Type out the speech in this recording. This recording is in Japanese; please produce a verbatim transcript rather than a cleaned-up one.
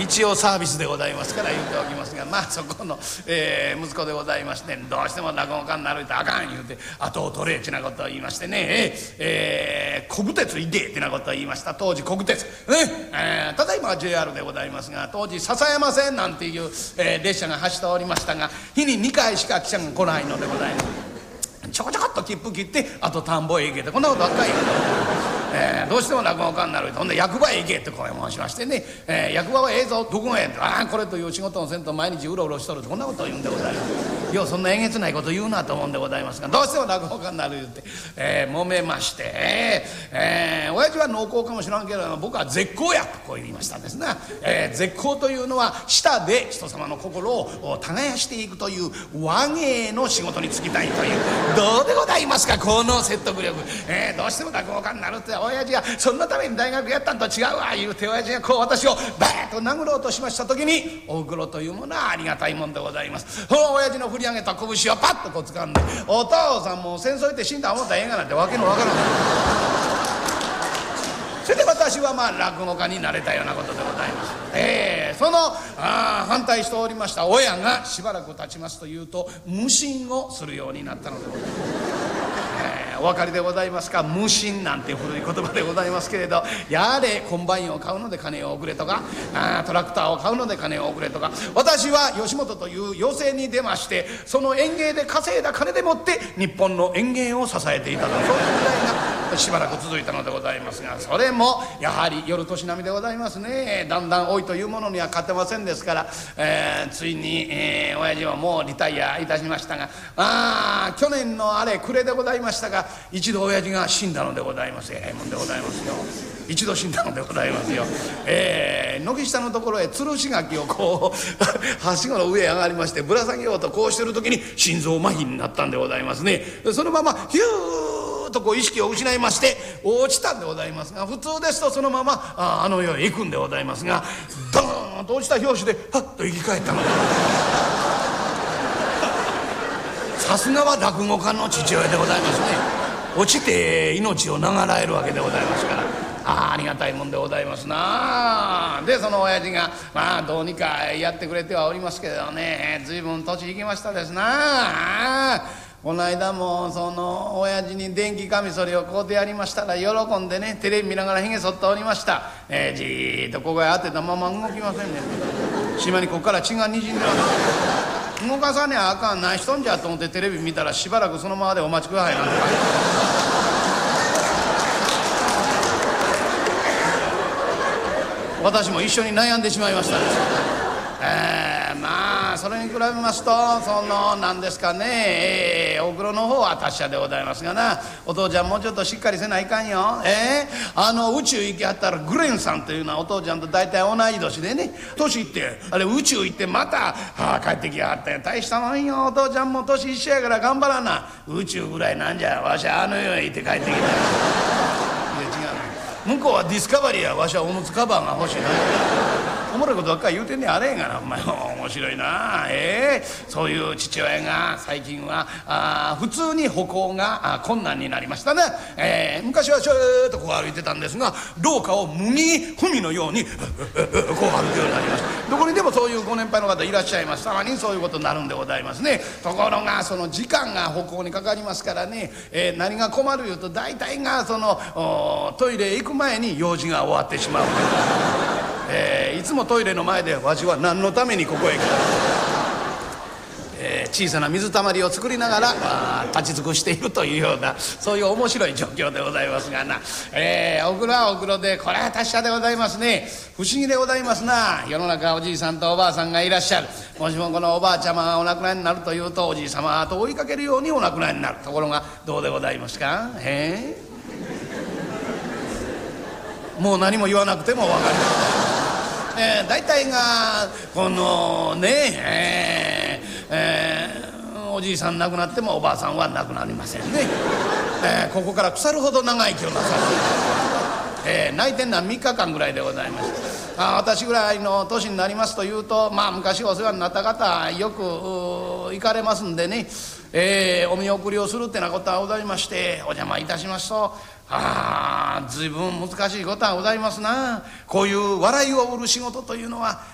一応サービスでございますから言うておきますが、まあそこの、えー、息子でございまして、どうしても落語家になるとあかん言うて後を取れちなことを言いましてね、えーえー、国鉄行けってなことを言いました。当時国鉄ね、えー、ただいまは ジェイアール でございますが、当時笹山線なんていう、えー、列車が走っておりましたが、日ににかいしか汽車が来ないのでございます。ちょこちょこっと切符切ってあと田んぼへ行けて、こんなことばっかり言うえー、どうしても落語家になると、ほんで役場へ行けって声を申しましてね、えー、役場はええぞどこがええって、ああこれという仕事をせんと毎日うろうろしとるって、こんなことを言うんでございます。ようそんなえげつないこと言うなと思うんでございますが、どうしても落語家になる言うて、えー、揉めまして、えーえー、親父は濃厚かもしらんけど僕は絶好やとこう言いましたんですな、えー、絶好というのは舌で人様の心を耕していくという和芸の仕事に就きたいという、どうでございますかこの説得力、えー、どうしても落語家になるって、親父がそんなために大学やったんと違うわ言うて、親父がこう私をバーッと殴ろうとしました時に、おふくろというものはありがたいもんでございます。その親父の振り上げた拳をパッとこう掴んで、お父さんも戦争行って死んだ思ったらええがなってわけのわからないそれで私はまあ落語家になれたようなことでございます。えー、そのあ反対しておりました親がしばらく経ちますというと無心をするようになったのでございます。お分かりでございますか、無心なんて古い言葉でございますけれど、やれコンバインを買うので金を送れとか、あトラクターを買うので金を送れとか、私は吉本という養成に出まして、その演芸で稼いだ金でもって日本の演芸を支えていたと、そういう時代がしばらく続いたのでございますが、それもやはり夜年並みでございますね。だんだん老いというものには勝てませんですから、えー、ついに、えー、親父はもうリタイアいたしましたが、あ去年のあれ暮れでございましたが、一度親父が死んだのでございます。ええもんでございますよ。一度死んだのでございますよ。えー、軒下のところへ吊るし柿をこうはしごの上へ上がりましてぶら下げようとこうしてる時に心臓麻痺になったんでございますね。そのままヒューッとこう意識を失いまして落ちたんでございますが、普通ですとそのまま あ, あの世へ行くんでございますが、ドーンと落ちた拍子でハッと生き返ったのでさすがは落語家の父親でございますね。落ちて命を長らえるわけでございますから、あありがたいもんでございますな。でその親父がまあどうにかやってくれてはおりますけどね、随分年いきましたですな。この間もその親父に電気カミソリを買うてやりましたら喜んでね、テレビ見ながらひげ剃っておりました。えー、じーっとここへ当てたまま動きませんね。島にここから血がにじんでる。動かさねゃあかん、何しとんじゃと思ってテレビ見たら、しばらくそのままでお待ちくださいなんて私も一緒に悩んでしまいましたです。えー、まあそれに比べますとその何ですかね、えー、おふくろの方は達者でございますがな、お父ちゃんもうちょっとしっかりせないかんよ。えー、あの宇宙行きはったらグレンさんというのはお父ちゃんと大体同い年でね、年いってあれ宇宙行ってまた、はあ、帰ってきやがったよ。大したもんよ、お父ちゃんも年一緒やから頑張らな。宇宙ぐらいなんじゃ、わしはあの世へ行って帰ってきた。いや違う、向こうはディスカバリーや、わしはおむつカバーが欲しいな。おもろいことばっかり言うてんねんあれへんがな、お前面白いな。ええー、そういう父親が最近はあ普通に歩行が困難になりましたね。えー、昔はちょーっとこう歩いてたんですが、廊下を麦踏みのようにこう歩くようになりました。どこにでもそういうご年配の方いらっしゃいます。たまにそういうことになるんでございますね。ところがその時間が歩行にかかりますからね、えー、何が困るいうと大体がそのトイレへ行く前に用事が終わってしまう。えー、いつもトイレの前でわしは何のためにここへ来た、えー、小さな水たまりを作りながら立ち尽くしているというような、そういう面白い状況でございますがな、えー、おふくろはおふくろでこれは達者でございますね。不思議でございますな。世の中おじいさんとおばあさんがいらっしゃる。もしもこのおばあちゃまがお亡くなりになるというと、おじいさまは後を追いかけるようにお亡くなりになる。ところがどうでございますか。えー、もう何も言わなくてもお分かりでございます。えー、大体がこのねえーえー、おじいさん亡くなってもおばあさんは亡くなりませんね。えー、ここから腐るほど長生きをなさる、えー、泣いてんのはみっかかんぐらいでございました。あ私ぐらいの年になりますというと、まあ昔お世話になった方よく行かれますんでね、えー、お見送りをするってなことはございまして、お邪魔いたしますと、ああ随分難しいことはございますな。こういう笑いを売る仕事というのは